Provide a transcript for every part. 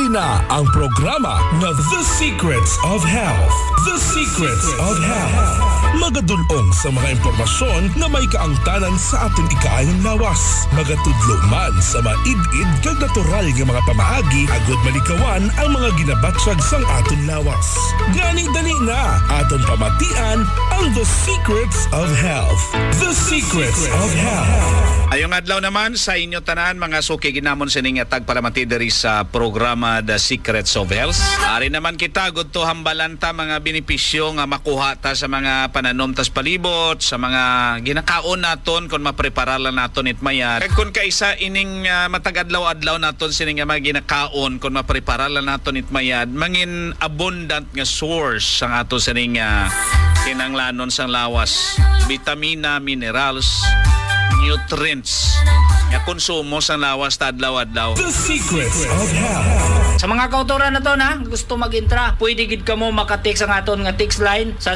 Iri na ang programa na The Secrets of Health. The Secrets of Health. Magadunong sa mga impormasyon na may kaangtanan sa aton ikaayang lawas. Magatudlo man sa maid-id kag natural nga mga pamaagi agod malikawan ang mga ginabatsag sang aton lawas. Gani-dali na aton pamatian ang The Secrets of Health. The Secrets of Health. Ayong adlaw naman sa inyo tanan mga suki ginamon sining tagpalamati diri sa programa The Secrets of Health. Ari naman kita gud to hambalan ta mga benepisyo nga makuha ta sa mga pananom tas palibot, sa mga ginakaon naton kon mapreparalan naton itmayat. Kag kun kaisa ining matagadlaw-adlaw naton sining mga ginakaon kon mapreparalan naton itmayat, mangin abundant nga source sang ato sining kinanglanon sang lawas, vitamina, minerals, nutrients nga konsumo sa lawas tadlaw-adlaw. The Secrets of Health. Sa mga kautoran na to na gusto mag-intra, pwede gid kamo maka-text ang aton nga text line sa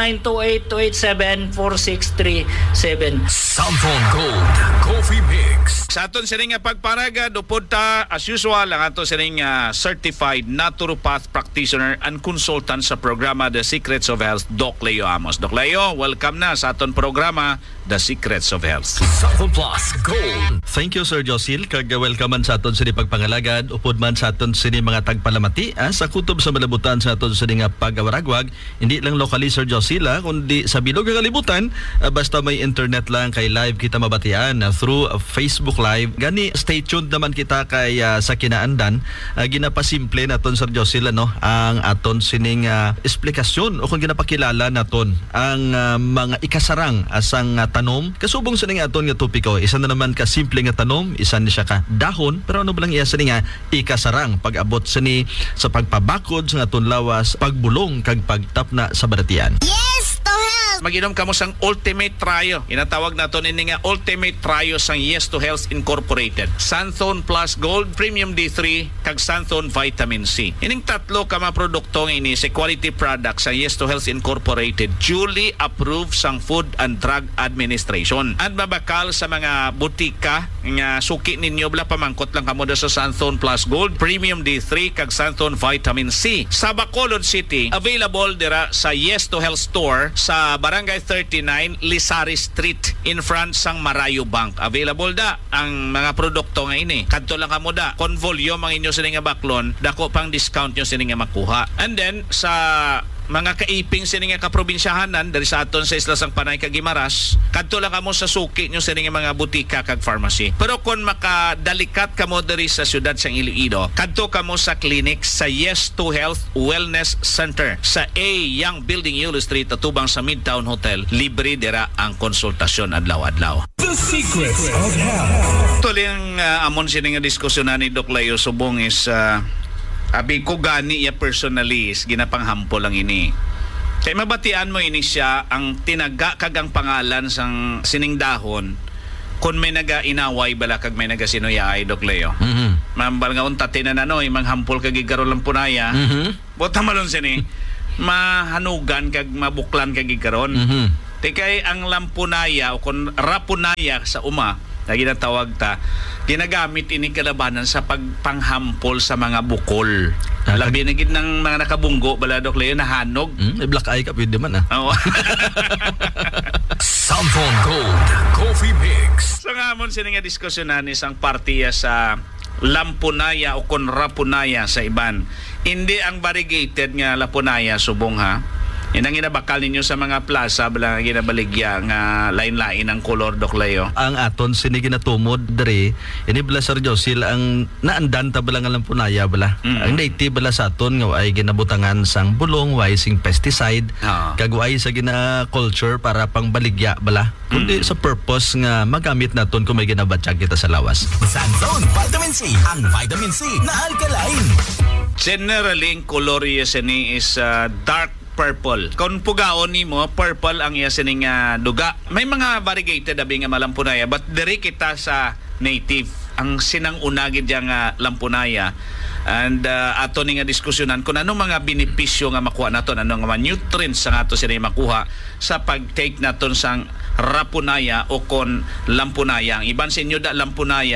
0928-287-4637. Samphon Gold Coffee Mix. Sa aton sining nga pagparagad upod ta as usual ang aton sining certified naturopath practitioner and consultant sa programa The Secrets of Health, Doc Leo Amos. Doc Leo, welcome na sa aton programa The Secrets of Health. Samphon Plus Gold. Thank you Sir Josil, kag welcome man sa aton sini pagpangalagad upod man sa aton sini mga tagpalamati sa kutob sa malabutan sa aton sini nga pagawaragwag, hindi lang locally Sir Josil kundi sa bilog nga kalibutan, basta may internet lang kay live kita mabatian through Facebook Live. Gani stay tuned naman kita kay sa kinaandan ginapasimple naton Sir Josil ang aton sining esplikasyon o kung ginapakilala naton ang mga ikasarang asang tanom kasubong sa ning aton nga topiko. Isa na naman ka simple nga tanom, isa ni siya ka dahon, pero ano ba lang iya sa nga ikasarang pag-abot sa ni sa pagpabakod sa aton lawas, pagbulong kag pagtapna sa baratian. Yes to Health! Maginom kamo sang Ultimate Trio. Inatawag nato ini nga Ultimate Trio sang Yes to Health Incorporated. Santhone Plus Gold, Premium D3 kag Santhone Vitamin C. Ining tatlo ka mga produkto ini sa quality product sa Yes to Health Incorporated, duly approved sang Food and Drug Administration. At mabakal sa mga butika nga suki ninyo bala pamangkot lang kamo sa Santhone Plus Gold, Premium D3 kag Santhone Vitamin C. Sa Bacolod City, available dira sa Yes to Health Store sa Barangay 39 Lisari Street in front sang Marayo Bank. Available da ang mga produkto nga ini. Kadto lang kamo da kon volume ang inyo sini nga baklon, dako pang discount nyo sini nga makuha. And then sa mga kaiping sini nga kaprobinsyahanan dari sa aton sa Isla sang Panay kag Guimaras, kadto lang kamo sa suki nyo sini nga mga butika kag pharmacy. Pero kung makadalikat kamo diri sa syudad sang Iloilo, kadto kamo sa clinic sa Yes to Health Wellness Center sa A Young Building Yulo Street atubang sa Midtown Hotel. Libre dira ang konsultasyon adlaw-adlaw. The Secrets of Health. Tuling amon sini nga diskusyonan ni Doc Leo Subong is abi ko gani ya personally is ginapanghampo lang ini. Kay mabatian mo ini siya ang tinaga kag ang pangalan sang sining dahon kun may naga-inaway bala kag may naga-sinuya ay Doc Leo. Mambal nga unta tinananoy manghampol kag igaro lang punaya. Bota malon sini mahanugan kag mabuklan kag igaron. Tikay ang lampunaya o kun rapunaya sa uma na ginatawag ta, ginagamit ini kalabanan sa pagpanghampol sa mga bukol. Labi na gid ng mga nakabunggo bala Doc Leo na hanog. May black eye ka pwede man Oo. Samphon Gold Coffee Mix. So nga mon sini nga diskusyonan isang partiya sa lampunaya o kon rapunaya sa iban. Hindi ang variegated nga lapunaya subong ha. Yan ang ginabakal ninyo sa mga plaza bala ginabaligya nga lain-lain ang kolor Doc Leo. Ang aton sini ginatumod diri ini bala Sir Josil ang naandan ta bala nga lampunaya bala. Ang native bala sa aton nga ay ginabutangan sang bulong, way sing pesticide, kag way sa gina culture para pangbaligya bala. Kundi sa purpose nga magamit naton kung may ginabatsyag kita sa lawas. Santhone Vitamin C. Ang vitamin C na alkaline. Generally, ang kolor ni is dark purple. Kung pugaon ni mo, purple ang iya sining duga. May mga variegated abi nga malampunaya, but diri kita sa native ang sinang unagid yang lampunaya. And ato ni nga diskusyonan kung anong mga benepisyo nga makuha naton, anong mga nutrients nga ato sila makuha sa pag-take naton sang rapunaya o kon lampunaya. Ang iban sa inyo da lampunaya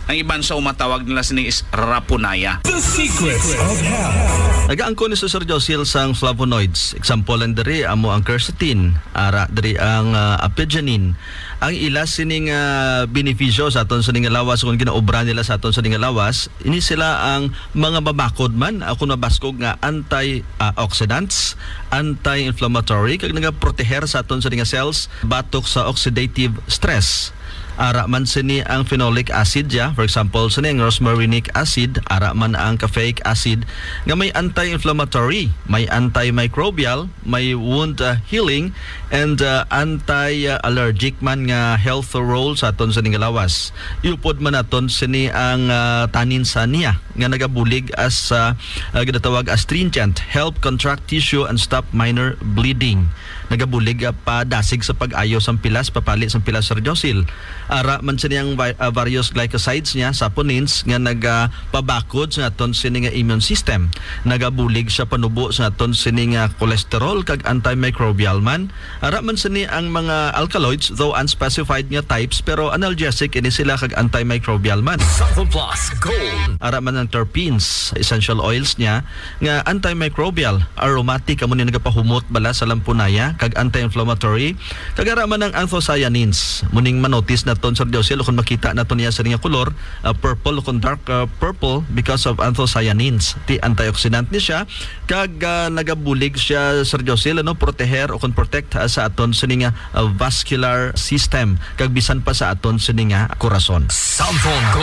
Ang iban sa umatawag nila sini is rapunaya. The Secrets of Health. Nagaangko ni Sir Josil sang flavonoids. Example lang diri amo ang quercetin, ara diri ang apigenin. Ang ila sining benepisyo sa aton sining lawas kung ginaobra nila sa aton sining lawas, ini sila ang mga babakod man ako nabaskog nga antioxidants, anti-inflammatory kag nagaproteher sa aton sining cells batok sa oxidative stress. Ara man sini ang phenolic acid ya, for example sini ang rosmarinic acid, ara man ang caffeic acid nga may anti-inflammatory, may antimicrobial, may wound healing and anti-allergic man nga health role sa aton sining lawas. Iupod man naton sini ang tanin sa niya nga nagabulig as ginatawag astringent, help contract tissue and stop minor bleeding. Nagabulig pa dasig sa pag-ayo sa pilas, papali sa pilas Sir Josil. Ara man sa niyang various glycosides niya, saponins nga nagapabakod sa aton sini nga immune system. Nagabulig sa panubo sa aton sini nga cholesterol kag antimicrobial man. Ara man sa ni ang mga alkaloids, though unspecified nga types, pero analgesic ini sila kag antimicrobial man. Santhon Plus Gold. Ara man ang terpenes, essential oils niya nga antimicrobial, aromatic amo ni nagapahumot bala sa lampunaya kag anti-inflammatory. Kag ara man ang anthocyanins. Muning manotice naton Sir Josil kung makita naton niya sa niya kolor, purple kung dark purple because of anthocyanins. Ti antioxidant ni siya kag nagabulig siya Sir Josil proteher o kung protect sa aton sa niya vascular system kag bisan pa sa aton sa niya korason. Santhon Gold.